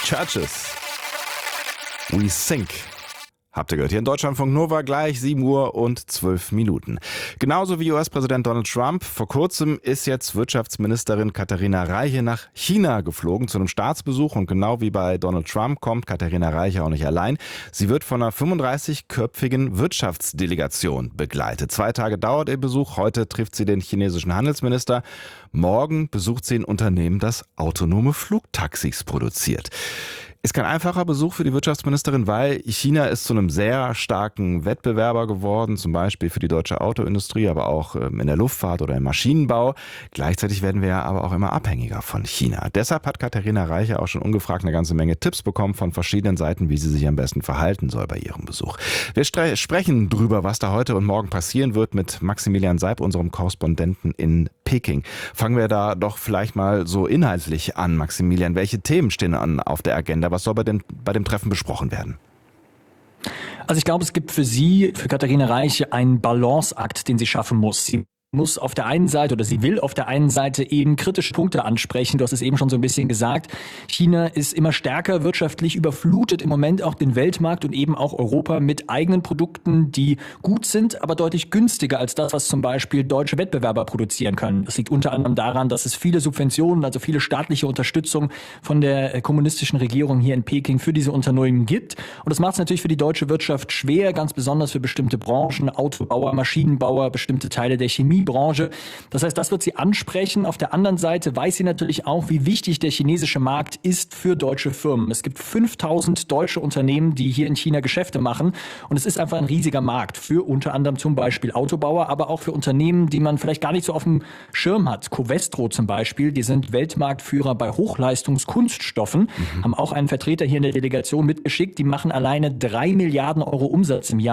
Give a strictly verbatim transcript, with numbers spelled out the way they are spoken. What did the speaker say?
Churches. We Think. Habt ihr gehört? Hier in Deutschlandfunk Nova gleich sieben Uhr und zwölf Minuten. Genauso wie U S-Präsident Donald Trump. Vor kurzem ist jetzt Wirtschaftsministerin Katharina Reiche nach China geflogen zu einem Staatsbesuch. Und genau wie bei Donald Trump kommt Katharina Reiche auch nicht allein. Sie wird von einer fünfunddreißigköpfigen Wirtschaftsdelegation begleitet. Zwei Tage dauert ihr Besuch. Heute trifft sie den chinesischen Handelsminister. Morgen besucht sie ein Unternehmen, das autonome Flugtaxis produziert. Ist kein einfacher Besuch für die Wirtschaftsministerin, weil China ist zu einem sehr starken Wettbewerber geworden, zum Beispiel für die deutsche Autoindustrie, aber auch in der Luftfahrt oder im Maschinenbau. Gleichzeitig werden wir ja aber auch immer abhängiger von China. Deshalb hat Katharina Reiche auch schon ungefragt eine ganze Menge Tipps bekommen von verschiedenen Seiten, wie sie sich am besten verhalten soll bei ihrem Besuch. Wir stre- sprechen drüber, was da heute und morgen passieren wird, mit Maximilian Seib, unserem Korrespondenten in Peking. Fangen wir da doch vielleicht mal so inhaltlich an, Maximilian. Welche Themen stehen an auf der Agenda? Was soll bei dem, bei dem Treffen besprochen werden? Also ich glaube, es gibt für sie, für Katharina Reiche, einen Balanceakt, den sie schaffen muss. Sie muss auf der einen Seite oder sie will auf der einen Seite eben kritische Punkte ansprechen. Du hast es eben schon so ein bisschen gesagt. China ist immer stärker wirtschaftlich, überflutet im Moment auch den Weltmarkt und eben auch Europa mit eigenen Produkten, die gut sind, aber deutlich günstiger als das, was zum Beispiel deutsche Wettbewerber produzieren können. Das liegt unter anderem daran, dass es viele Subventionen, also viele staatliche Unterstützung von der kommunistischen Regierung hier in Peking für diese Unternehmen gibt. Und das macht es natürlich für die deutsche Wirtschaft schwer, ganz besonders für bestimmte Branchen, Autobauer, Maschinenbauer, bestimmte Teile der Chemie. Branche. Das heißt, das wird sie ansprechen. Auf der anderen Seite weiß sie natürlich auch, wie wichtig der chinesische Markt ist für deutsche Firmen. Es gibt fünftausend deutsche Unternehmen, die hier in China Geschäfte machen. Und es ist einfach ein riesiger Markt für unter anderem zum Beispiel Autobauer, aber auch für Unternehmen, die man vielleicht gar nicht so auf dem Schirm hat. Covestro zum Beispiel, die sind Weltmarktführer bei Hochleistungskunststoffen, mhm. haben auch einen Vertreter hier in der Delegation mitgeschickt. Die machen alleine drei Milliarden Euro Umsatz im Jahr.